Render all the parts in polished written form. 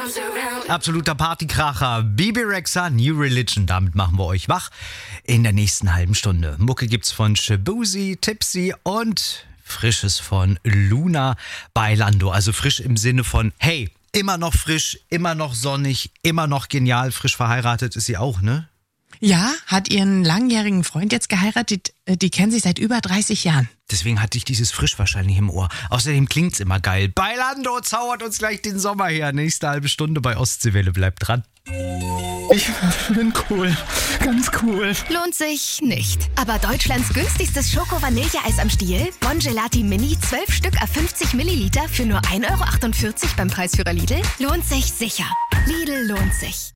Absoluter Partykracher. Bebe Rexha, New Religion. Damit machen wir euch wach in der nächsten halben Stunde. Mucke gibt's von Shabuzi, Tipsy und Frisches von Luna Bailando. Also frisch im Sinne von, hey, immer noch frisch, immer noch sonnig, immer noch genial. Frisch verheiratet ist sie auch, ne? Ja, hat ihren langjährigen Freund jetzt geheiratet. Die kennen sich seit über 30 Jahren. Deswegen hatte ich dieses Frisch wahrscheinlich im Ohr. Außerdem klingt's immer geil. Bailando zaubert uns gleich den Sommer her. Nächste halbe Stunde bei Ostseewelle. Bleibt dran. Ich bin cool. Ganz cool. Lohnt sich nicht. Aber Deutschlands günstigstes Schoko-Vanilleeis am Stiel? Bon Gelati Mini, 12 Stück a 50 Milliliter für nur 1,48 € beim Preisführer Lidl? Lohnt sich sicher. Lidl lohnt sich.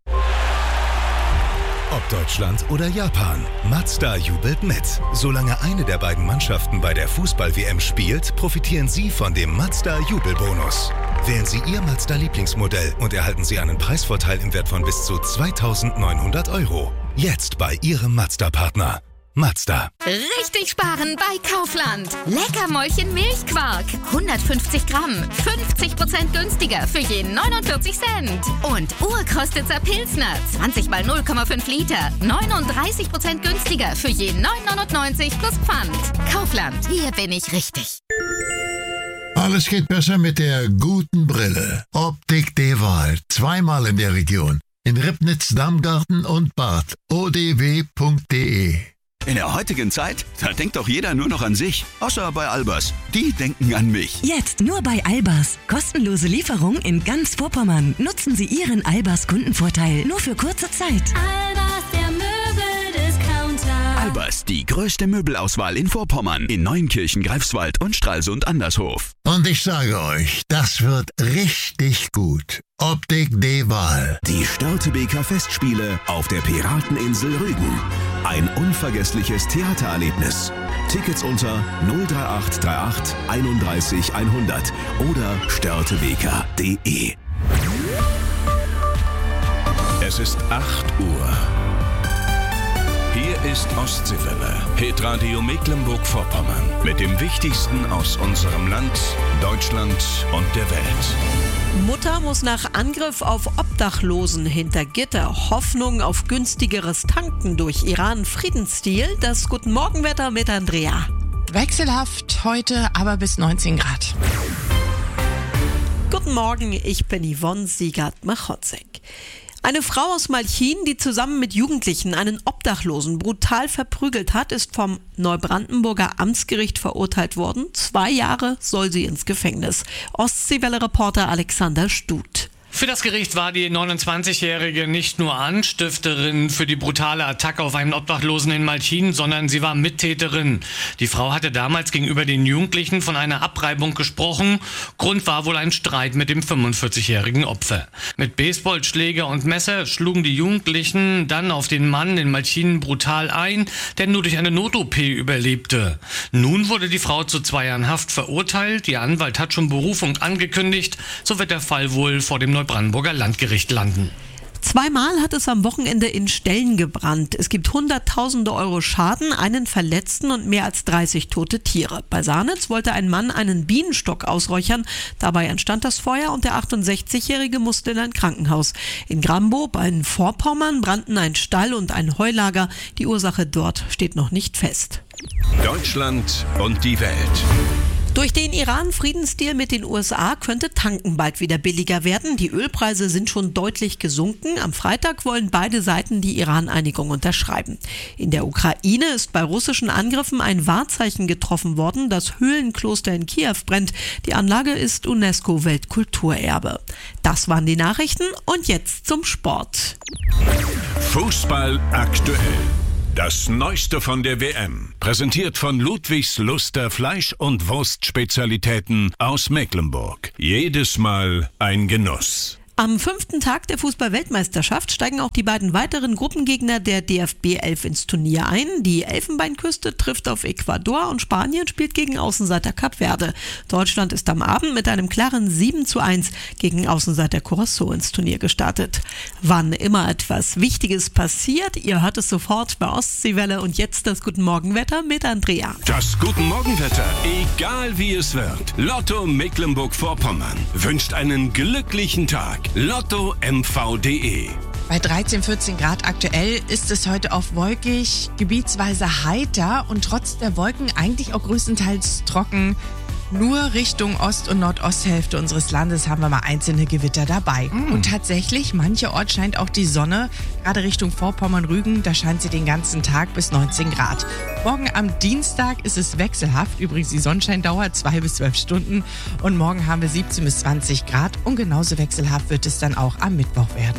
Ob Deutschland oder Japan, Mazda jubelt mit. Solange eine der beiden Mannschaften bei der Fußball-WM spielt, profitieren Sie von dem Mazda-Jubelbonus. Wählen Sie Ihr Mazda-Lieblingsmodell und erhalten Sie einen Preisvorteil im Wert von bis zu 2.900 €. Jetzt bei Ihrem Mazda-Partner. Mazda. Richtig sparen bei Kaufland. Leckermäulchen Milchquark. 150 Gramm. 50% günstiger für je 49 Cent. Und Urkostitzer Pilsner. 20 mal 0,5 Liter. 39% günstiger für je 9,99 plus Pfand. Kaufland. Hier bin ich richtig. Alles geht besser mit der guten Brille. Optik der Wahl. Zweimal in der Region. In Ribnitz, Damgarten und Bad. odw.de. In der heutigen Zeit, da denkt doch jeder nur noch an sich. Außer bei Albers. Die denken an mich. Jetzt nur bei Albers. Kostenlose Lieferung in ganz Vorpommern. Nutzen Sie Ihren Albers Kundenvorteil nur für kurze Zeit. Albers, der Möbeldiscounter. Albers, die größte Möbelauswahl in Vorpommern. In Neunkirchen, Greifswald und Stralsund Andershof. Und ich sage euch, das wird richtig gut. Optik de Wahl. Die Störtebeker Festspiele auf der Pirateninsel Rügen. Ein unvergessliches Theatererlebnis. Tickets unter 03838 31 100 oder störtebeker.de. Es ist 8 Uhr. Hier ist Ostseewelle, Hitradio Mecklenburg-Vorpommern. Mit dem Wichtigsten aus unserem Land, Deutschland und der Welt. Mutter muss nach Angriff auf Obdachlosen hinter Gitter Hoffnung auf günstigeres Tanken durch Iran-Friedensdeal. Das Guten Morgenwetter mit Andrea. Wechselhaft heute, aber bis 19 Grad. Guten Morgen, ich bin Yvonne Siegert-Machotzek. Eine Frau aus Malchin, die zusammen mit Jugendlichen einen Obdachlosen brutal verprügelt hat, ist vom Neubrandenburger Amtsgericht verurteilt worden. 2 Jahre soll sie ins Gefängnis. Ostseewelle-Reporter Alexander Stuth. Für das Gericht war die 29-Jährige nicht nur Anstifterin für die brutale Attacke auf einen Obdachlosen in Malchin, sondern sie war Mittäterin. Die Frau hatte damals gegenüber den Jugendlichen von einer Abreibung gesprochen. Grund war wohl ein Streit mit dem 45-jährigen Opfer. Mit Baseballschläger und Messer schlugen die Jugendlichen dann auf den Mann in Malchin brutal ein, der nur durch eine Not-OP überlebte. Nun wurde die Frau zu 2 Jahren Haft verurteilt. Ihr Anwalt hat schon Berufung angekündigt. So wird der Fall wohl vor dem Neubrandenburger Landgericht landen. 2-mal hat es am Wochenende in Stellen gebrannt. Es gibt Hunderttausende Euro Schaden, einen Verletzten und mehr als 30 tote Tiere. Bei Sarnitz wollte ein Mann einen Bienenstock ausräuchern. Dabei entstand das Feuer und der 68-Jährige musste in ein Krankenhaus. In Grambow in Vorpommern brannten ein Stall und ein Heulager. Die Ursache dort steht noch nicht fest. Deutschland und die Welt. Durch den Iran-Friedensdeal mit den USA könnte Tanken bald wieder billiger werden. Die Ölpreise sind schon deutlich gesunken. Am Freitag wollen beide Seiten die Iran-Einigung unterschreiben. In der Ukraine ist bei russischen Angriffen ein Wahrzeichen getroffen worden. Das Höhlenkloster in Kiew brennt. Die Anlage ist UNESCO-Weltkulturerbe. Das waren die Nachrichten und jetzt zum Sport. Fußball aktuell. Das Neueste von der WM, präsentiert von Ludwigs Luster Fleisch- und Wurstspezialitäten aus Mecklenburg. Jedes Mal ein Genuss. Am 5. Tag der Fußball-Weltmeisterschaft steigen auch die beiden weiteren Gruppengegner der DFB 11 ins Turnier ein. Die Elfenbeinküste trifft auf Ecuador und Spanien spielt gegen Außenseiter Kap Verde. Deutschland ist am Abend mit einem klaren 7:1 gegen Außenseiter Curaçao ins Turnier gestartet. Wann immer etwas Wichtiges passiert, ihr hört es sofort bei Ostseewelle und jetzt das Guten Morgenwetter mit Andrea. Das Guten Morgenwetter, egal wie es wird. Lotto Mecklenburg-Vorpommern wünscht einen glücklichen Tag. lottomv.de. Bei 13, 14 Grad aktuell ist es heute oft wolkig, gebietsweise heiter und trotz der Wolken eigentlich auch größtenteils trocken. Nur Richtung Ost- und Nordosthälfte unseres Landes haben wir mal einzelne Gewitter dabei. Und tatsächlich, mancherorts scheint auch die Sonne, gerade Richtung Vorpommern-Rügen, da scheint sie den ganzen Tag bis 19 Grad. Morgen am Dienstag ist es wechselhaft, übrigens die Sonnenscheindauer 2 bis 12 Stunden und morgen haben wir 17 bis 20 Grad und genauso wechselhaft wird es dann auch am Mittwoch werden.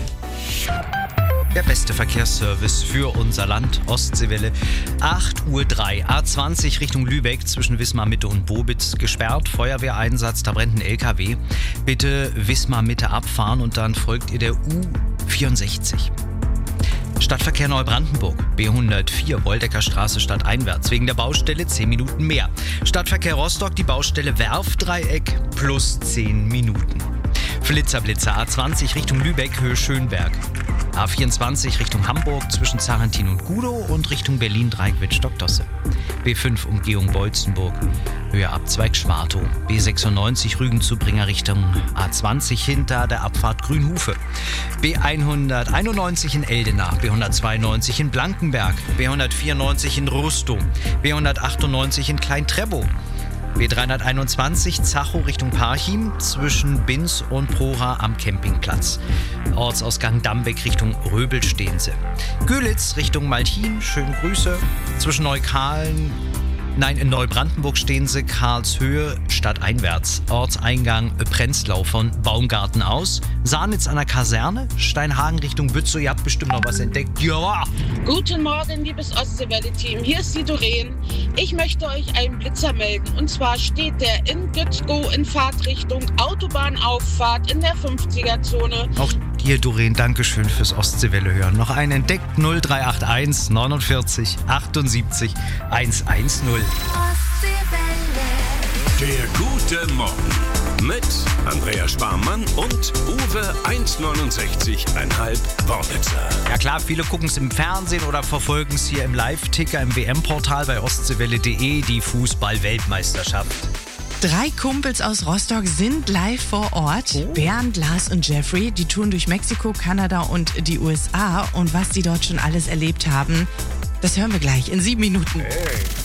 Der beste Verkehrsservice für unser Land, Ostseewelle. 8:03 Uhr, A20 Richtung Lübeck zwischen Wismar Mitte und Bobitz gesperrt. Feuerwehreinsatz, da brennt ein LKW. Bitte Wismar Mitte abfahren und dann folgt ihr der U64. Stadtverkehr Neubrandenburg, B104, Woldecker Straße stadteinwärts. Wegen der Baustelle 10 Minuten mehr. Stadtverkehr Rostock, die Baustelle Werfdreieck plus 10 Minuten. Flitzer-Blitzer, A20 Richtung Lübeck, Höhe Schönberg. A24 Richtung Hamburg zwischen Zarentin und Gudow und Richtung Berlin Dreikwitz-Stockdosse. B5 Umgehung Beutzenburg, Höhe Abzweig Schwartow. B96 Rügen-Zubringer Richtung A20 hinter der Abfahrt Grünhufe. B191 in Eldenach, B192 in Blankenberg, B194 in Rustow, B198 in Klein-Trebow. B321 Zachow Richtung Parchim zwischen Binz und Prora am Campingplatz. Ortsausgang Dambeck Richtung Röbel-Stehense. Görlitz Richtung Maltin, schöne Grüße. Zwischen in Neubrandenburg stehen sie, Karlshöhe stadteinwärts. Ortseingang Prenzlau von Baumgarten aus. Sahnitz an der Kaserne, Steinhagen Richtung Bützow. Ihr habt bestimmt noch was entdeckt. Ja! Guten Morgen, liebes Ostseewelle-Team. Hier ist die Doreen. Ich möchte euch einen Blitzer melden. Und zwar steht der in Gützkow in Fahrtrichtung Autobahnauffahrt in der 50er-Zone. Auch dir, Doreen, Dankeschön fürs Ostseewelle hören. Noch einen entdeckt, 0381 49 78 110. Der gute Morgen mit Andrea Sparmann und Uwe 1,69,5 Wornitzer. Ja klar, viele gucken es im Fernsehen oder verfolgen es hier im Live-Ticker im WM-Portal bei ostseewelle.de, die Fußball-Weltmeisterschaft. 3 Kumpels aus Rostock sind live vor Ort. Bernd, Lars und Jeffrey, die touren durch Mexiko, Kanada und die USA. Und was die dort schon alles erlebt haben, das hören wir gleich in 7 Minuten. Hey.